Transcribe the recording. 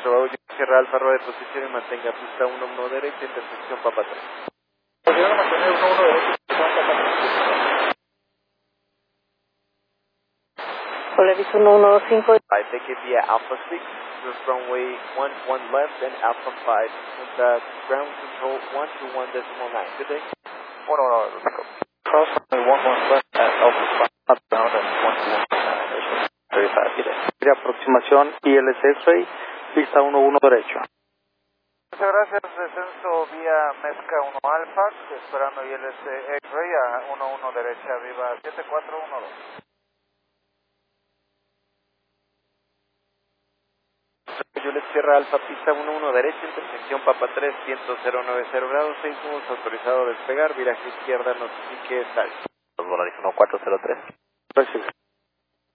Bravo, Sierra Alfa, rueda de posición y mantenga pista 1-1 derecha, intersección Papa 3. Posición mantener 1-1 derecha, Polaris 115. I take it via Alpha 6, just runway 11 left and Alpha 5, with ground control 121.9. Good day. 1-1, cross runway 11 left at Alpha 5, ground and 121.9, 35, good day. Aproximación ILS X-Ray, pista 1-1 derecho. Muchas gracias, descenso vía Mezca 1 Alfa, esperando ILS X-Ray a 1-1 derecha, viva 7412. Juliet Sierra Alfa, pista 1-1 derecha, intersección Papa 3, viento 090 grados, 6 nudos, autorizado a despegar, viraje izquierda, notifique tal. Polaris 1403.